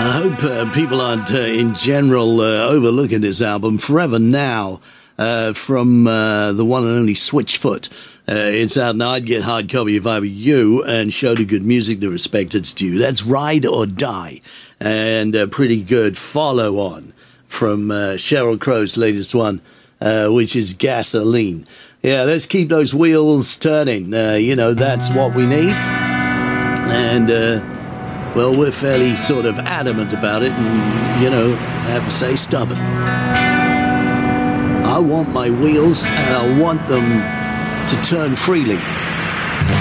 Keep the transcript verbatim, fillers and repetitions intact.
I hope uh, people aren't, uh, in general, uh, overlooking this album. Forever Now, uh, from uh, the one and only Switchfoot. Uh, it's out now. I'd get hard copy if I were you, and show the good music the respect it's due. That's Ride or Die, and a pretty good follow-on from uh, Sheryl Crow's latest one, uh, which is Gasoline. Yeah, let's keep those wheels turning. Uh, you know, that's what we need. And, uh, well, we're fairly sort of adamant about it, and, you know, I have to say stubborn. I want my wheels, and I want them to turn freely.